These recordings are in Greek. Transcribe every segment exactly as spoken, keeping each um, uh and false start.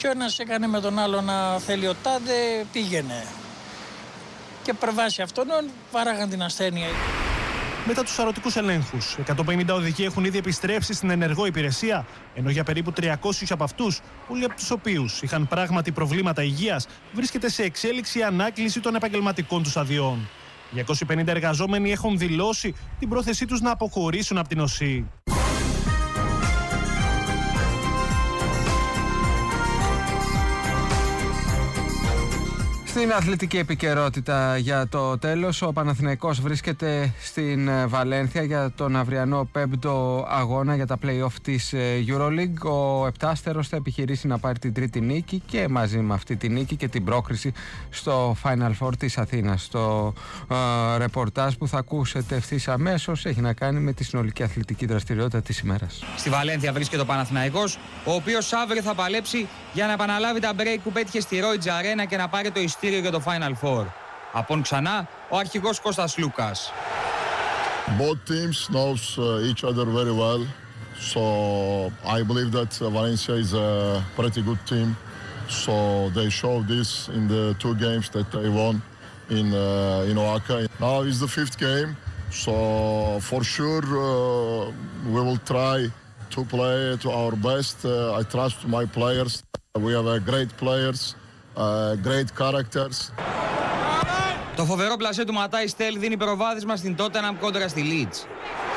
Και ο ένας έκανε με τον άλλο να θέλει ο τάδε, πήγαινε. Και προβάσει αυτόν βάραγαν την ασθένεια. Μετά τους σαρωτικούς ελέγχους, εκατόν πενήντα οδηγοί έχουν ήδη επιστρέψει στην ενεργό υπηρεσία, ενώ για περίπου τριακόσιους από αυτούς, πολλοί από τους οποίους είχαν πράγματι προβλήματα υγείας, βρίσκεται σε εξέλιξη η ανάκληση των επαγγελματικών τους αδειών. διακόσιοι πενήντα εργαζόμενοι έχουν δηλώσει την πρόθεσή τους να αποχωρήσουν από την ΟΣΥ. Στην αθλητική επικαιρότητα για το τέλος, ο Παναθηναϊκός βρίσκεται στην Βαλένθια για τον αυριανό πέμπτο αγώνα για τα play-off της EuroLeague. Ο επτάστερος θα επιχειρήσει να πάρει την τρίτη νίκη και μαζί με αυτή τη νίκη και την πρόκριση στο Final Four της Αθήνας. Το ε, ρεπορτάζ που θα ακούσετε ευθύς αμέσως έχει να κάνει με τη συνολική αθλητική δραστηριότητα της ημέρας. Στη Βαλένθια βρίσκεται ο Παναθηναϊκός, ο οποίος αύριο θα παλέψει για να επαναλάβει τα break που πέτυχε στη Ρόιτζ Αρένα και να πάρει το ειστήριο για το Final Four. Απόν ξανά ο αρχηγός Κώστας Λούκας. Both teams knows uh, each other very well, so I believe that uh, Valencia is a pretty good team. So they showed this in the two games that they won in uh, in Oaxaca. Now is the fifth game, so for sure uh, we will try to play to our best. Uh, I trust my players. We have uh, great players. Uh, great characters. Το φοβερό πλασέ του Ματάι Στέλ δίνει προβάδισμα στην Τότεναμ κόντρα στη Λίτς.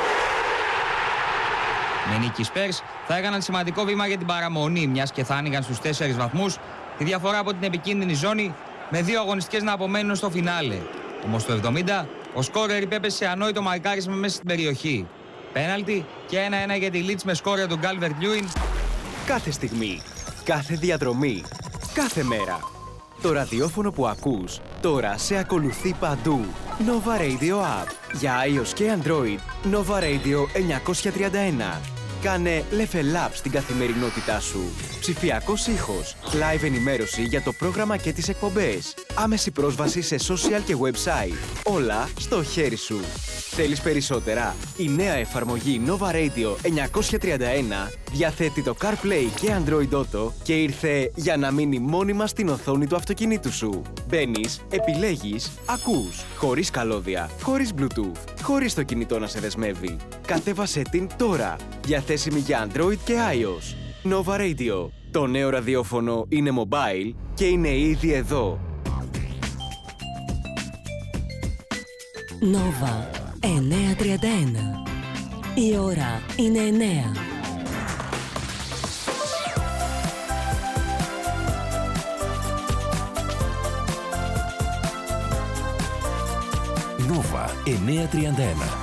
Με νίκη Σπέρς θα έκαναν σημαντικό βήμα για την παραμονή, μιας και θα άνοιγαν στους τέσσερις βαθμούς τη διαφορά από την επικίνδυνη ζώνη, με δύο αγωνιστικές να απομένουν στο φινάλε. Όμως το εβδομήντα ο σκόρερ υπέπεσε σε ανόητο μαρκάρισμα μέσα στην περιοχή. Πέναλτι και ένα ένα για τη Λίτς με σκόρερ του Γκάλβερτ Λιούιν. Κάθε στιγμή, κάθε διαδρομή, κάθε μέρα. Το ραδιόφωνο που ακούς τώρα σε ακολουθεί παντού. Nova Radio App. Για iOS και Android, Nova Radio εννιακόσια τριάντα ένα. Κάνε level up στην καθημερινότητά σου. Ψηφιακός ήχος, live ενημέρωση για το πρόγραμμα και τις εκπομπές. Άμεση πρόσβαση σε social και website. Όλα στο χέρι σου. Θέλεις περισσότερα? Η νέα εφαρμογή Nova Radio εννιακόσια τριάντα ένα διαθέτει το CarPlay και Android Auto και ήρθε για να μείνει μόνιμα στην οθόνη του αυτοκινήτου σου. Μπαίνεις, επιλέγεις, ακούς, χωρίς καλώδια, χωρίς Bluetooth, χωρίς το κινητό να σε δεσμεύει. Κατέβασέ την τώρα, διαθέσιμη για Android και iOS. Nova Radio. Το νέο ραδιόφωνο είναι mobile και είναι ήδη εδώ. Nova εννιακόσια τριάντα ένα. Η ώρα είναι εννέα. Nova εννιακόσια τριάντα ένα.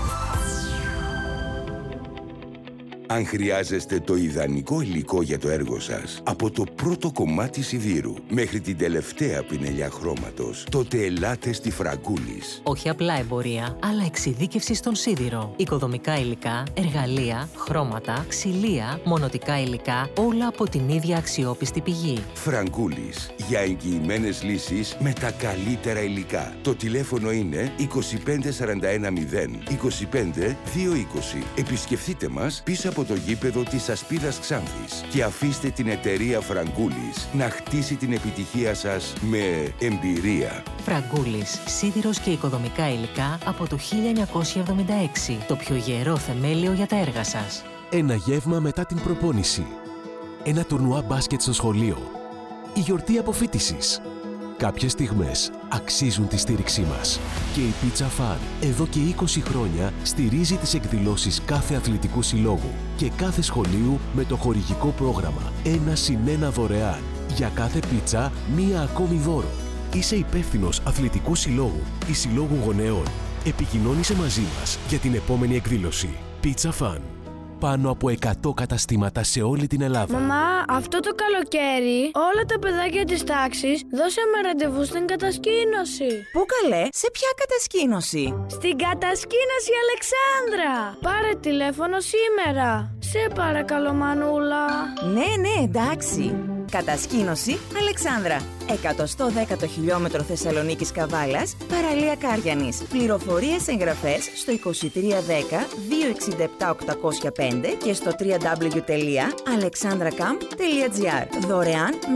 Αν χρειάζεστε το ιδανικό υλικό για το έργο σας, από το πρώτο κομμάτι σιδήρου μέχρι την τελευταία πινελιά χρώματος, τότε ελάτε στη Φραγκούλης. Όχι απλά εμπορία, αλλά εξειδίκευση στον σίδηρο. Οικοδομικά υλικά, εργαλεία, χρώματα, ξυλία, μονοτικά υλικά, όλα από την ίδια αξιόπιστη πηγή. Φραγκούλης, για εγγυημένες λύσεις με τα καλύτερα υλικά. Το τηλέφωνο είναι είκοσι πέντε σαράντα ένα μηδέν είκοσι πέντε δύο είκοσι. Επισκεφτείτε μας πίσω από το γήπεδο της Ασπίδας Ξάνθης και αφήστε την εταιρεία Φραγκούλης να χτίσει την επιτυχία σας με εμπειρία. Φραγκούλης, σίδηρος και οικοδομικά υλικά από το χίλια εννιακόσια εβδομήντα έξι. Το πιο γερό θεμέλιο για τα έργα σας. Ένα γεύμα μετά την προπόνηση. Ένα τουρνουά μπάσκετ στο σχολείο. Η γιορτή αποφοίτησης. Κάποιες στιγμές αξίζουν τη στήριξή μας. Και η Pizza Fun εδώ και είκοσι χρόνια στηρίζει τις εκδηλώσεις κάθε αθλητικού συλλόγου και κάθε σχολείου με το χορηγικό πρόγραμμα ένα συν ένα δωρεάν. Για κάθε πίτσα μία ακόμη δώρο. Είσαι υπεύθυνος αθλητικού συλλόγου ή συλλόγου γονέων. Επικοινώνησε μαζί μας για την επόμενη εκδήλωση. Pizza Fun. Πάνω από εκατό καταστήματα σε όλη την Ελλάδα. Μαμά, αυτό το καλοκαίρι όλα τα παιδάκια της τάξης δώσαμε ραντεβού στην κατασκήνωση. Πού καλέ, σε ποια κατασκήνωση? Στην κατασκήνωση Αλεξάνδρα. Πάρε τηλέφωνο σήμερα. Σε παρακαλώ Μανούλα. Ναι, ναι, εντάξει. Κατασκήνωση Αλεξάνδρα. εκατόν δέκατο χιλιόμετρο Θεσσαλονίκης Καβάλας, παραλία Κάριανης. Πληροφορίες εγγραφές στο είκοσι τρία δέκα δύο εξήντα επτά οκτακόσια πέντε και στο double-u double-u double-u τελεία αλεξάνδρα καμπ τελεία τζι άρ. Δωρεάν